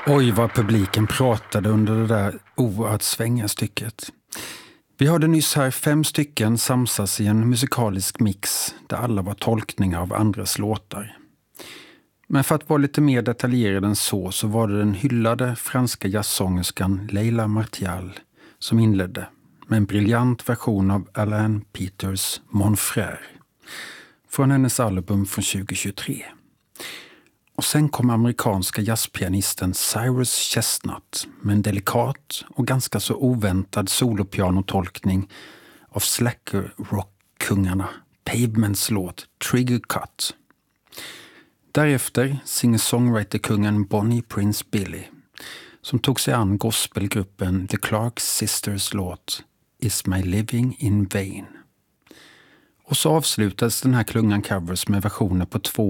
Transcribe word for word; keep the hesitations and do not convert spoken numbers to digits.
Oj, vad publiken pratade under det där oerhört svänga stycket. Vi hörde nyss här fem stycken samsas i en musikalisk mix där alla var tolkningar av andras låtar. Men för att vara lite mer detaljerad än så så var det den hyllade franska jazzsångerskan Leila Martial som inledde med en briljant version av Alain Peters Mon Frère från hennes album från tjugohundratjugotre. Och sen kom amerikanska jazzpianisten Cyrus Chestnut med en delikat och ganska så oväntad solopianotolkning av slacker rock-kungarna Pavements låt Trigger Cut. Därefter singer-songwriter-kungen Bonnie Prince Billy som tog sig an gospelgruppen The Clark Sisters låt Is My Living in Vain. Och så avslutades den här klungan covers med versioner på två